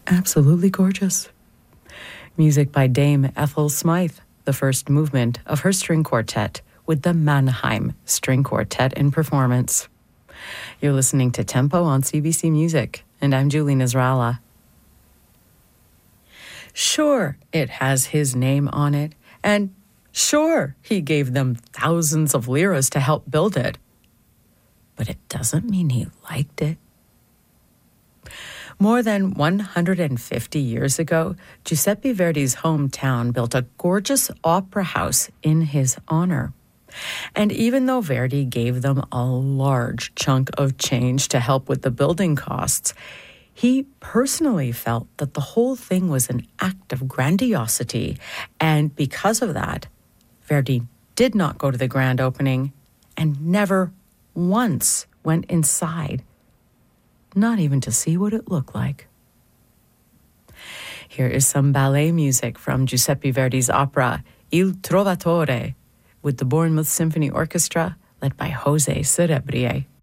absolutely gorgeous. Music by Dame Ethel Smythe, the first movement of her string quartet with the Mannheim String Quartet in performance. You're listening to Tempo on CBC Music, and I'm Julie Nasrallah. Sure, it has his name on it, and sure, he gave them thousands of liras to help build it. But it doesn't mean he liked it. More than 150 years ago, Giuseppe Verdi's hometown built a gorgeous opera house in his honor. And even though Verdi gave them a large chunk of change to help with the building costs, he personally felt that the whole thing was an act of grandiosity, and because of that, Verdi did not go to the grand opening and never once went inside, not even to see what it looked like. Here is some ballet music from Giuseppe Verdi's opera Il Trovatore with the Bournemouth Symphony Orchestra led by Jose Cerebrie.